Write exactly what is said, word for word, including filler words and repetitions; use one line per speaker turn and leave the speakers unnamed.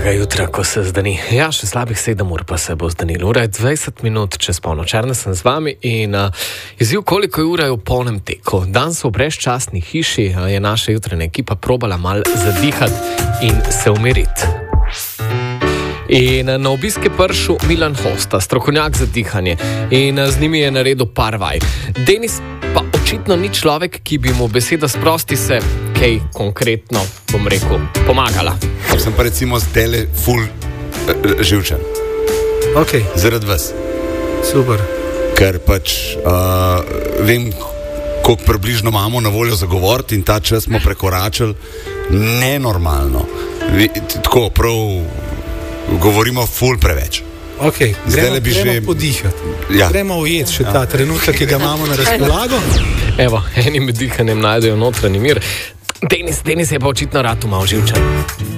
dobrega jutra, ko se zdani. Ja, še slabih sedem ur pa se bo zdanilo. Ura je dvajset minut čez polnoč. Černe sem z vami in uh, izziv, koliko je ura v polnem teku. Danes v brezčasni hiši uh, je naša jutranja ekipa probala mal zadihati in se umiriti. In na obisk je prišel Milan Hosta, strokovnjak za dihanje, in z njimi je naredil par vaj. Denis pa očitno ni človek, ki bi mu beseda sprosti se kaj konkretno, bom rekel, pomagala.
Sem pa recimo zdajle ful uh, živčen.
Ok.
Zaradi vas.
Super.
Ker pač uh, vem, koliko približno imamo na voljo za govoriti in ta čas smo prekoračili nenormalno. Vi, tako prav govorimo ful preveč.
Ok, gremo, gremo že... podihati. Ja. Gremo ujeti še ja. ta trenutek, ki ga imamo na razpolago.
Evo, enim dihanjem najdejo notranji mir. Denis, Denis je pa očitno rad malo živčen.